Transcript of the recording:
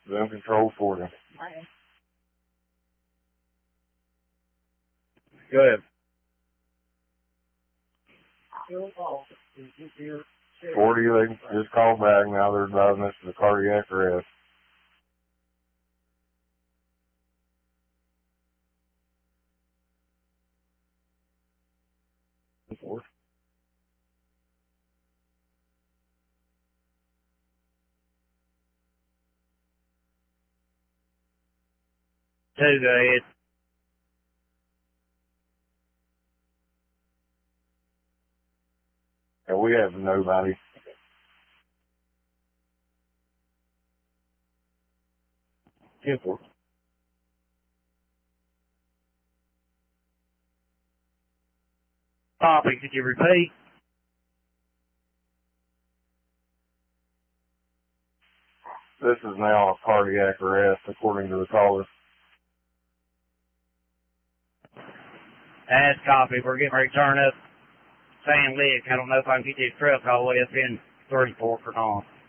Them control for you. Right. Go ahead. 40, they can just call back. Now they're driving us to the cardiac arrest. Two, go ahead. And we have nobody. Simple. Copy, could you repeat? This is now a cardiac arrest, according to the caller. That's copy. We're getting ready to turn up Sand Lick. I don't know if I can get this truck all the way up in 34 or not.